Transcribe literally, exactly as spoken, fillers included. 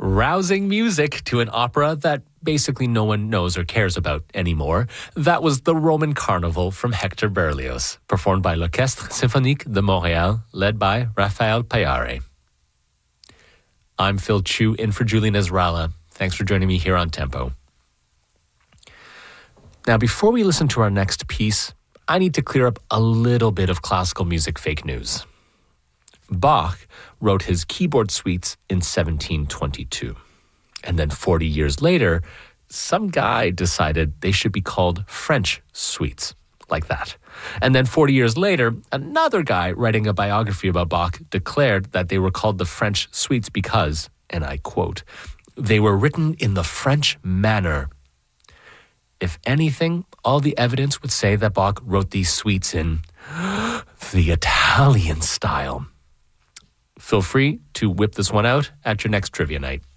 rousing music to an opera that basically no one knows or cares about anymore. That was the Roman Carnival from Hector Berlioz, performed by l'Orchestre Symphonique de Montréal, led by Raphael Payare. I'm Phil Chu, in for Julian Ezralla. Thanks for joining me here on Tempo. Now, before we listen to our next piece, I need to clear up a little bit of classical music fake news. Bach wrote his keyboard suites in seventeen twenty-two. And then forty years later, some guy decided they should be called French suites, like that. And then forty years later, another guy writing a biography about Bach declared that they were called the French suites because, and I quote, they were written in the French manner. If anything, all the evidence would say that Bach wrote these suites in the Italian style. Feel free to whip this one out at your next trivia night.